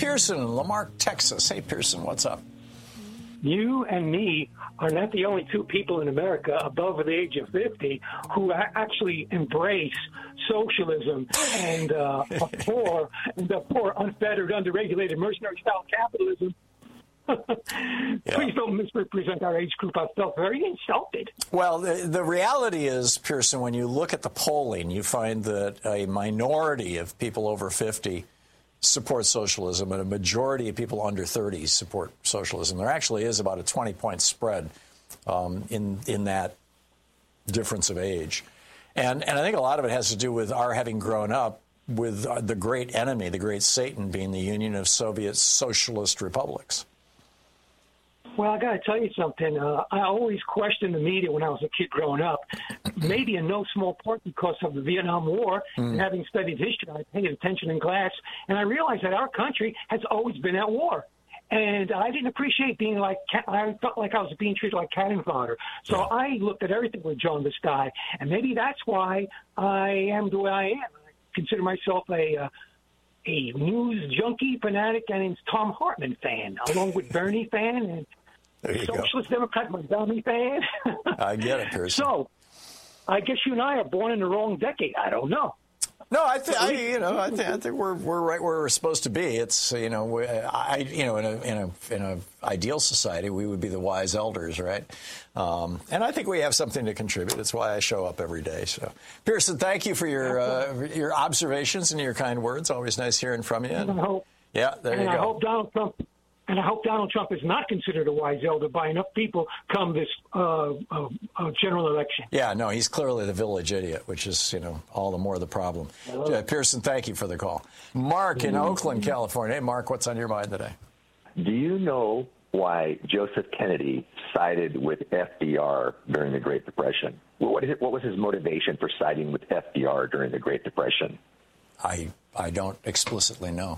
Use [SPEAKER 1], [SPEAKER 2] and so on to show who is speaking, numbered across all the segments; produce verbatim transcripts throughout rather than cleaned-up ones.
[SPEAKER 1] Pearson in Lamarck, Texas. Hey, Pearson, what's up?
[SPEAKER 2] You and me are not the only two people in America above the age of fifty who actually embrace socialism and uh, a poor and a poor, unfettered, underregulated, mercenary-style capitalism.
[SPEAKER 1] Yeah.
[SPEAKER 2] Please don't misrepresent our age group. I felt very insulted.
[SPEAKER 1] Well, the, the reality is, Pearson, when you look at the polling, you find that a minority of people over fifty support socialism and a majority of people under thirty support socialism. There actually is about a twenty-point spread um, in in that difference of age. And, and I think a lot of it has to do with our having grown up with uh, the great enemy, the great Satan, being the Union of Soviet Socialist Republics.
[SPEAKER 2] Well, I got to tell you something. Uh, I always questioned the media when I was a kid growing up, maybe in no small part because of the Vietnam War. Mm. And having studied history, I paid attention in class, and I realized that our country has always been at war. And I didn't appreciate being like, I felt like I was being treated like cannon fodder. So yeah. I looked at everything with jaundiced eye, and maybe that's why I am the way I am. I consider myself a uh, a news junkie, fanatic, and a Tom Hartman fan, along with Bernie fan and Socialist go. Democrat McDonough fan.
[SPEAKER 1] I get it, Pearson.
[SPEAKER 2] So, I guess you and I are born in the wrong decade. I don't know.
[SPEAKER 1] No, I think I, you know, I think I think we're we're right where we're supposed to be. It's you know, we, I you know, in a in a in a ideal society, we would be the wise elders, right? Um, and I think we have something to contribute. That's why I show up every day. So, Pearson, thank you for your uh, your observations and your kind words. Always nice hearing from you.
[SPEAKER 2] And I hope,
[SPEAKER 1] yeah, there
[SPEAKER 2] and
[SPEAKER 1] you
[SPEAKER 2] I
[SPEAKER 1] go.
[SPEAKER 2] hope Donald Trump. And I hope Donald Trump is not considered a wise elder by enough people come this uh, uh, uh, general election.
[SPEAKER 1] Yeah, no, he's clearly the village idiot, which is, you know, all the more the problem. Uh, Pearson, thank you for the call. Mark in Oakland, California. Hey, Mark, what's on your mind today?
[SPEAKER 3] Do you know why Joseph Kennedy sided with F D R during the Great Depression? What, is it, what was his motivation for siding with F D R during the Great Depression?
[SPEAKER 1] I I don't explicitly know.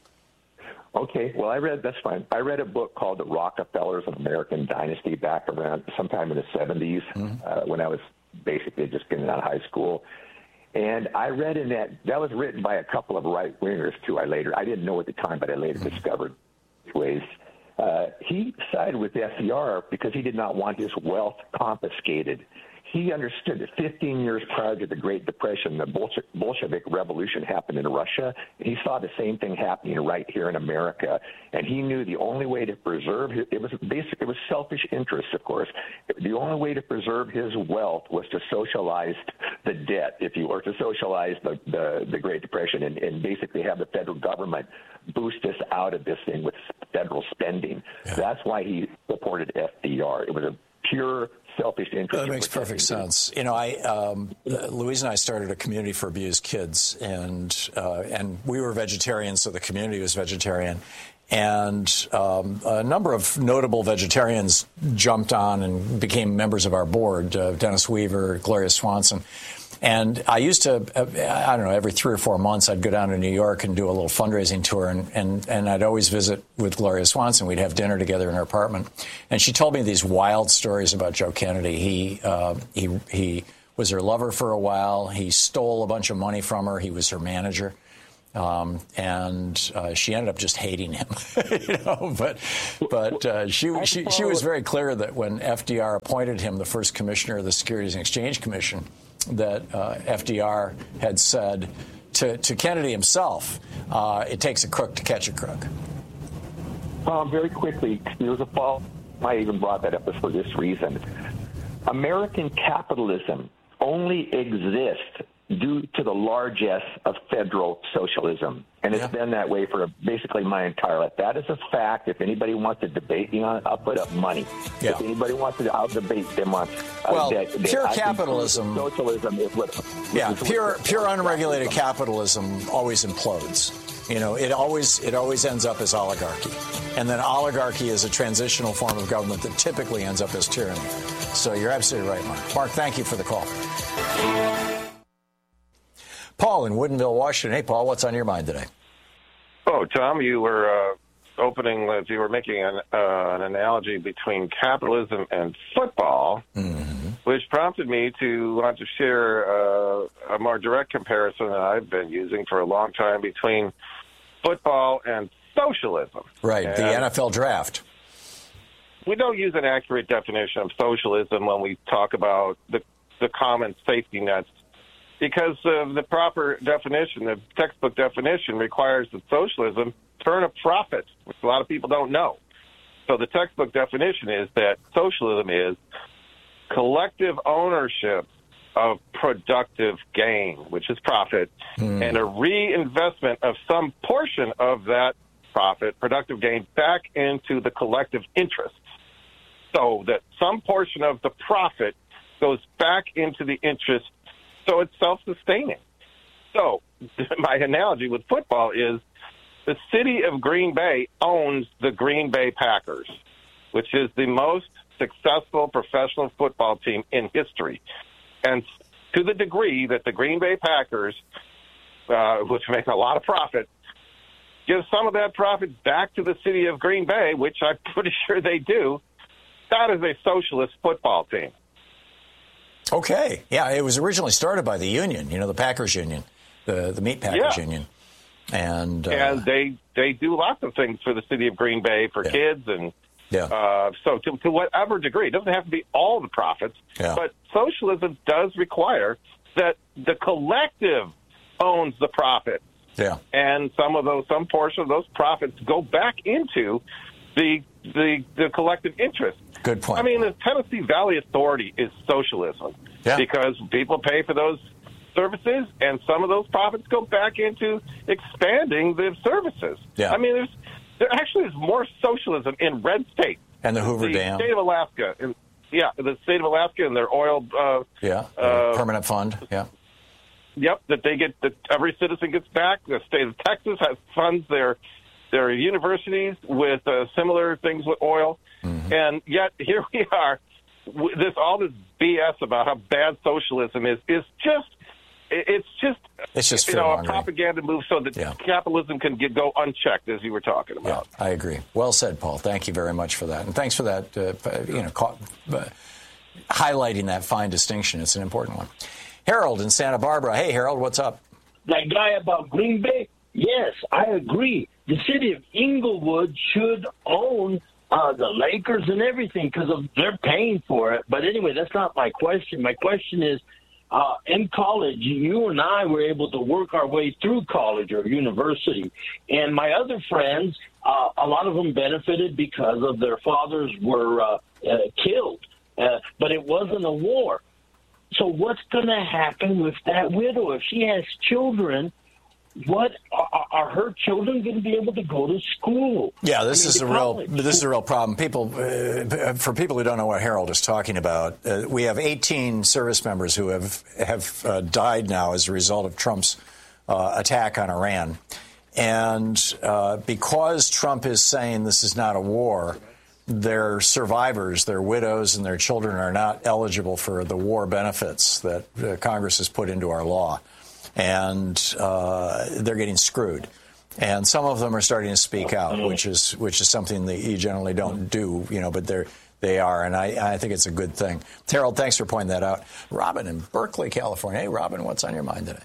[SPEAKER 3] Okay, well, I read, that's fine. I read a book called The Rockefellers of American Dynasty back around sometime in the seventies mm-hmm. uh, when I was basically just getting out of high school. And I read in that, that was written by a couple of right-wingers, too, I later, I didn't know at the time, but I later mm-hmm. discovered ways. Uh, he sided with F D R because he did not want his wealth confiscated. He understood that fifteen years prior to the Great Depression, the Bolshevik Revolution happened in Russia. He saw the same thing happening right here in America, and he knew the only way to preserve his, it was basic, it was selfish interest, of course. The only way to preserve his wealth was to socialize the debt, if you were to socialize the, the, the Great Depression and, and basically have the federal government boost us out of this thing with federal spending. Yeah. That's why he supported F D R. It was a pure selfish interest.
[SPEAKER 1] That makes perfect sense. You know, I um, Louise and I started a community for abused kids, and uh, and we were vegetarians, so the community was vegetarian. And um, a number of notable vegetarians jumped on and became members of our board, uh, Dennis Weaver, Gloria Swanson. And I used to, I don't know, every three or four months I'd go down to New York and do a little fundraising tour, and, and, and I'd always visit with Gloria Swanson. We'd have dinner together in her apartment. And she told me these wild stories about Joe Kennedy. He, uh, he, he was her lover for a while. He stole a bunch of money from her. He was her manager. Um, and uh, she ended up just hating him, you know. But but uh, she, she she was very clear that when F D R appointed him the first commissioner of the Securities and Exchange Commission, that uh, F D R had said to, to Kennedy himself, uh, "It takes a crook to catch a crook."
[SPEAKER 3] Um, very quickly, there was a fall. I even brought that up for this reason. American capitalism only exists due to the largesse of federal socialism. And it's yeah. been that way for basically my entire life. That is a fact. If anybody wants to debate me on it, I'll put up money.
[SPEAKER 1] Yeah.
[SPEAKER 3] If anybody wants to, I'll debate them on
[SPEAKER 1] well,
[SPEAKER 3] uh, that,
[SPEAKER 1] pure
[SPEAKER 3] that
[SPEAKER 1] capitalism.
[SPEAKER 3] Socialism is what.
[SPEAKER 1] Yeah,
[SPEAKER 3] is
[SPEAKER 1] pure
[SPEAKER 3] what,
[SPEAKER 1] pure unregulated capitalism always implodes. You know, it always it always ends up as oligarchy. And then oligarchy is a transitional form of government that typically ends up as tyranny. So you're absolutely right, Mark. Mark, thank you for the call. Paul in Woodinville, Washington. Hey, Paul, what's on your mind today?
[SPEAKER 4] Oh, Tom, you were uh, opening, uh, you were making an, uh, an analogy between capitalism and football, mm-hmm. which prompted me to want to share uh, a more direct comparison that I've been using for a long time between football and socialism.
[SPEAKER 1] Right,
[SPEAKER 4] and
[SPEAKER 1] the N F L draft.
[SPEAKER 4] We don't use an accurate definition of socialism when we talk about the, the common safety nets, because uh, the proper definition, the textbook definition, requires that socialism turn a profit, which a lot of people don't know. So the textbook definition is that socialism is collective ownership of productive gain, which is profit, mm. and a reinvestment of some portion of that profit, productive gain, back into the collective interest. So that some portion of the profit goes back into the interest, so it's self-sustaining. So my analogy with football is the city of Green Bay owns the Green Bay Packers, which is the most successful professional football team in history. And to the degree that the Green Bay Packers, uh, which make a lot of profit, give some of that profit back to the city of Green Bay, which I'm pretty sure they do, that is a socialist football team.
[SPEAKER 1] Okay. Yeah, it was originally started by the union, you know, the Packers Union, the, the Meat Packers yeah. Union. And uh,
[SPEAKER 4] and they, they do lots of things for the city of Green Bay, for yeah. kids. And yeah. uh, so to, to whatever degree, it doesn't have to be all the profits, yeah. but socialism does require that the collective owns the profits.
[SPEAKER 1] Yeah.
[SPEAKER 4] And some of those, some portion of those profits go back into the the, the collective interest.
[SPEAKER 1] Good point.
[SPEAKER 4] I mean, the Tennessee Valley Authority is socialism yeah. because people pay for those services, and some of those profits go back into expanding the services.
[SPEAKER 1] Yeah.
[SPEAKER 4] I mean, there's there actually is more socialism in red state.
[SPEAKER 1] And the Hoover
[SPEAKER 4] the
[SPEAKER 1] Dam.
[SPEAKER 4] The state of Alaska. And, yeah, the state of Alaska and their oil. Uh,
[SPEAKER 1] yeah,
[SPEAKER 4] uh,
[SPEAKER 1] permanent fund. Yeah.
[SPEAKER 4] Yep, that they get, that every citizen gets back. The state of Texas has funds their their universities with uh, similar things with oil. Mm-hmm. And yet here we are, this all this B S about how bad socialism is, is just, it's just,
[SPEAKER 1] it's just
[SPEAKER 4] you know, a propaganda move so that yeah. capitalism can get, go unchecked, as you were talking about.
[SPEAKER 1] Yeah, I agree. Well said, Paul. Thank you very much for that. And thanks for that, uh, you know, ca- uh, highlighting that fine distinction. It's an important one. Harold in Santa Barbara. Hey, Harold, what's up?
[SPEAKER 5] That guy about Green Bay? Yes, I agree. The city of Inglewood should own uh, the Lakers and everything because they're paying for it. But anyway, that's not my question. My question is, uh, in college, you and I were able to work our way through college or university. And my other friends, uh, a lot of them benefited because of their fathers were uh, uh, killed. Uh, but it wasn't a war. So what's going to happen with that widow? If she has children, what are, are her children going to be able to go to school?
[SPEAKER 1] Yeah, this
[SPEAKER 5] I mean,
[SPEAKER 1] is a
[SPEAKER 5] college.
[SPEAKER 1] real this is a real problem. People, uh, for people who don't know what Harold is talking about, uh, we have eighteen service members who have have uh, died now as a result of Trump's uh, attack on Iran, and uh, because Trump is saying this is not a war, their survivors, their widows, and their children are not eligible for the war benefits that uh, Congress has put into our law. And uh, they're getting screwed. And some of them are starting to speak out, which is which is something that you generally don't do, you know, but they're they are. And I, I think it's a good thing. Harold, thanks for pointing that out. Robin in Berkeley, California. Hey, Robin, what's on your mind today?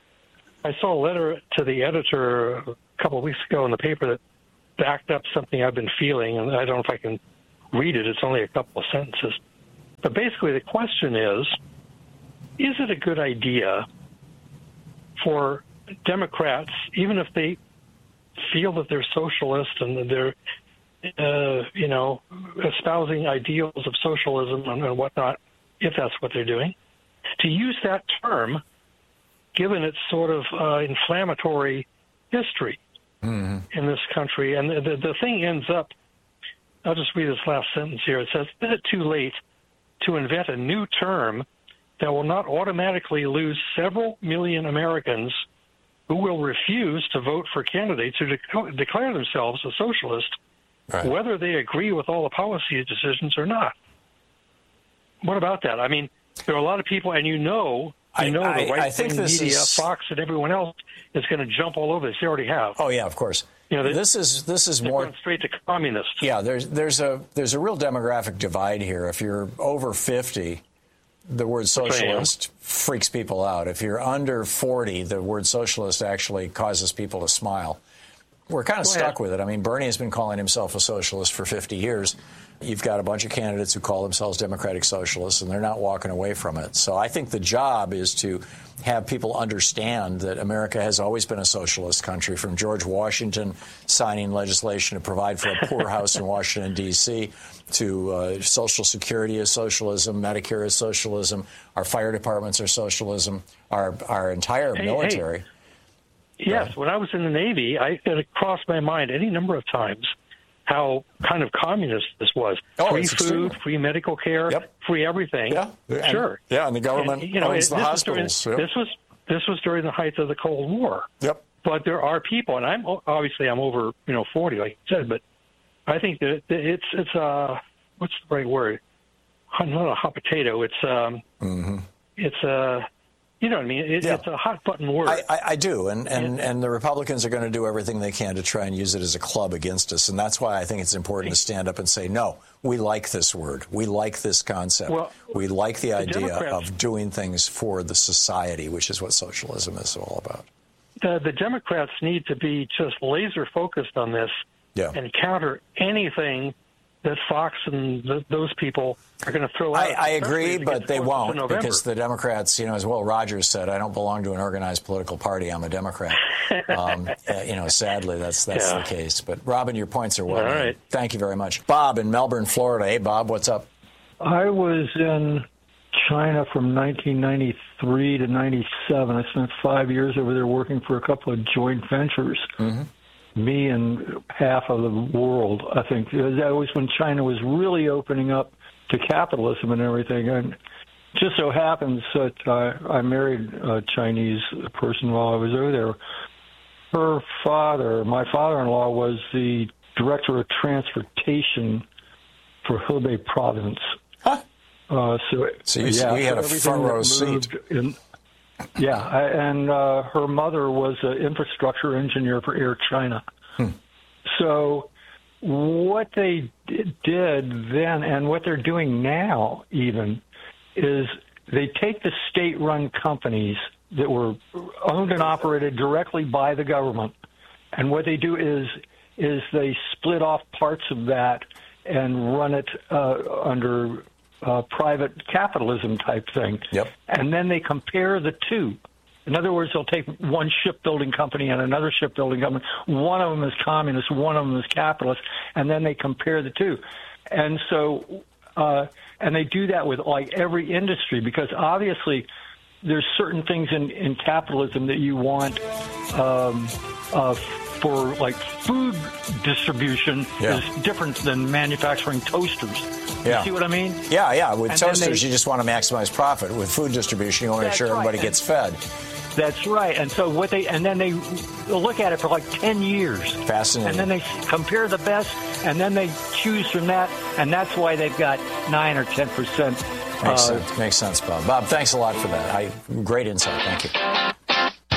[SPEAKER 6] I saw a letter to the editor a couple of weeks ago in the paper that backed up something I've been feeling, and I don't know if I can read it. It's only a couple of sentences. But basically the question is, is it a good idea for Democrats, even if they feel that they're socialist and they're, uh, you know, espousing ideals of socialism and, and whatnot, if that's what they're doing, to use that term, given its sort of uh, inflammatory history mm-hmm. in this country? And the, the, the thing ends up, I'll just read this last sentence here. It says, is it too late to invent a new term that will not automatically lose several million Americans who will refuse to vote for candidates who de- declare themselves a socialist, right, whether they agree with all the policy decisions or not? What about that? I mean, there are a lot of people, and you know, you know
[SPEAKER 1] I,
[SPEAKER 6] the right-wing media,
[SPEAKER 1] is...
[SPEAKER 6] Fox and everyone else is going to jump all over this. They already have.
[SPEAKER 1] Oh, yeah, of course.
[SPEAKER 6] You know, they,
[SPEAKER 1] this is this is
[SPEAKER 6] they're
[SPEAKER 1] more
[SPEAKER 6] going straight to communist.
[SPEAKER 1] Yeah, there's there's a there's a real demographic divide here. If you're over fifty, the word socialist freaks people out. If you're under forty, the word socialist actually causes people to smile. We're kind of
[SPEAKER 6] Go
[SPEAKER 1] stuck
[SPEAKER 6] ahead.
[SPEAKER 1] with it. I mean, Bernie has been calling himself a socialist for fifty years. You've got a bunch of candidates who call themselves democratic socialists, and they're not walking away from it. So I think the job is to have people understand that America has always been a socialist country, from George Washington signing legislation to provide for a poorhouse in Washington, D C, to uh, Social Security is socialism, Medicare is socialism, our fire departments are socialism, our, our entire
[SPEAKER 6] Hey,
[SPEAKER 1] military.
[SPEAKER 6] hey. Yes, when I was in the Navy, I, it crossed my mind any number of times how kind of communist this was.
[SPEAKER 1] Oh,
[SPEAKER 6] free
[SPEAKER 1] it's
[SPEAKER 6] food,
[SPEAKER 1] extreme.
[SPEAKER 6] free medical care,
[SPEAKER 1] Yep.
[SPEAKER 6] free everything.
[SPEAKER 1] Yeah, and,
[SPEAKER 6] sure.
[SPEAKER 1] Yeah, and the government
[SPEAKER 6] And, you know,
[SPEAKER 1] owns
[SPEAKER 6] it-
[SPEAKER 1] the
[SPEAKER 6] this
[SPEAKER 1] hospitals.
[SPEAKER 6] Was during,
[SPEAKER 1] Yep.
[SPEAKER 6] This was this was during the height of the Cold War.
[SPEAKER 1] Yep.
[SPEAKER 6] But there are people, and I'm obviously I'm over you know forty, like you said, but I think that it's it's uh what's the right word? Not a hot potato. It's um
[SPEAKER 1] Mm-hmm.
[SPEAKER 6] it's uh you know what I mean. It,
[SPEAKER 1] Yeah.
[SPEAKER 6] It's a hot button word.
[SPEAKER 1] I, I, I do, and, and, and the Republicans are going to do everything they can to try and use it as a club against us, and that's why I think it's important to stand up and say, no, we like this word. We like this concept.
[SPEAKER 6] Well,
[SPEAKER 1] we like the,
[SPEAKER 6] the
[SPEAKER 1] idea
[SPEAKER 6] Democrats-
[SPEAKER 1] of doing things for the society, which is what socialism is all about.
[SPEAKER 6] The, the Democrats need to be just laser focused on this
[SPEAKER 1] Yeah.
[SPEAKER 6] and counter anything that Fox and the, those people are going to throw out.
[SPEAKER 1] I, I agree,
[SPEAKER 6] especially
[SPEAKER 1] but
[SPEAKER 6] against
[SPEAKER 1] they
[SPEAKER 6] fourth of
[SPEAKER 1] won't,
[SPEAKER 6] November.
[SPEAKER 1] because the Democrats, you know, as Will Rogers said, I don't belong to an organized political party. I'm a Democrat. um, uh, you know, sadly, that's that's
[SPEAKER 6] Yeah.
[SPEAKER 1] the case. But, Robin, your points are well
[SPEAKER 6] All
[SPEAKER 1] made.
[SPEAKER 6] right.
[SPEAKER 1] Thank you very much. Bob in Melbourne, Florida. Hey, Bob, what's up?
[SPEAKER 7] I was in China from nineteen ninety-three to ninety-seven. I spent five years over there working for a couple of joint ventures.
[SPEAKER 1] Mm-hmm.
[SPEAKER 7] Me and half of the world, I think. That was when China was really opening up to capitalism and everything. And just so happens that uh, I married a Chinese person while I was over there. Her father, my father-in-law, was the director of transportation for Hebei province.
[SPEAKER 1] Huh?
[SPEAKER 7] Uh, so,
[SPEAKER 1] So you-
[SPEAKER 7] yeah,
[SPEAKER 1] we had a
[SPEAKER 7] everything
[SPEAKER 1] front row
[SPEAKER 7] that
[SPEAKER 1] seat.
[SPEAKER 7] moved In, yeah, I, and uh, her mother was an infrastructure engineer for Air China.
[SPEAKER 1] Hmm.
[SPEAKER 7] So what they d- did then, and what they're doing now even, is they take the state-run companies that were owned and operated directly by the government, and what they do is is they split off parts of that and run it uh, under uh, private capitalism type thing.
[SPEAKER 1] Yep.
[SPEAKER 7] And then they compare the two. In other words, they'll take one shipbuilding company and another shipbuilding company. One of them is communist, one of them is capitalist, and then they compare the two. And so, uh, and they do that with like every industry, because obviously there's certain things in, in capitalism that you want um, uh, for like food distribution
[SPEAKER 1] Yeah.
[SPEAKER 7] is different than manufacturing toasters.
[SPEAKER 1] Yeah.
[SPEAKER 7] You see what I mean?
[SPEAKER 1] Yeah, yeah. With
[SPEAKER 7] And then
[SPEAKER 1] toasters,
[SPEAKER 7] they-
[SPEAKER 1] you just want to maximize profit. With food distribution, you want to make
[SPEAKER 7] That's
[SPEAKER 1] sure
[SPEAKER 7] right.
[SPEAKER 1] everybody
[SPEAKER 7] And-
[SPEAKER 1] gets fed.
[SPEAKER 7] That's right. And so what they and then they look at it for like ten years.
[SPEAKER 1] Fascinating.
[SPEAKER 7] And then they compare the best, and then they choose from that, and that's why they've got nine or ten percent.
[SPEAKER 1] Makes sense. Makes sense, Bob. Bob, thanks a lot for that. I, great insight. Thank you.